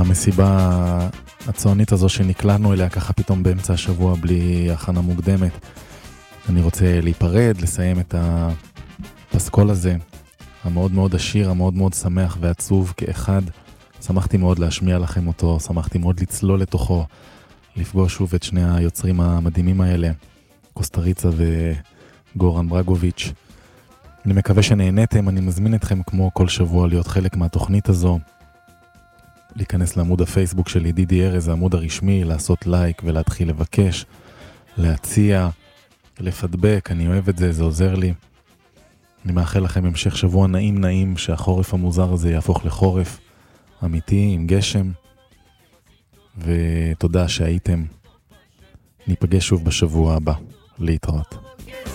המסיבה הצוענית הזו שנקלענו אליה ככה פתאום באמצע השבוע בלי הכנה מוקדמת. אני רוצה להיפרד, לסיים את הפסקול הזה, המאוד מאוד עשיר, המאוד מאוד שמח ועצוב כאחד. שמחתי מאוד להשמיע לכם אותו, שמחתי מאוד לצלול לתוכו, לפגוש שוב את שני היוצרים המדהימים האלה, קוסטריצה וגורן ברגוביץ'. אני מקווה שנהניתם, אני מזמין אתכם כמו כל שבוע להיות חלק מהתוכנית הזו, להיכנס לעמוד הפייסבוק שלי, דידי ארז, העמוד הרשמי, לעשות לייק ולהתחיל לבקש, להציע, לפדבק, אני אוהב את זה, זה עוזר לי. אני מאחל לכם המשך שבוע נעים, שהחורף המוזר הזה יהפוך לחורף אמיתי, עם גשם, ותודה שהייתם. ניפגש שוב בשבוע הבא. להתראות.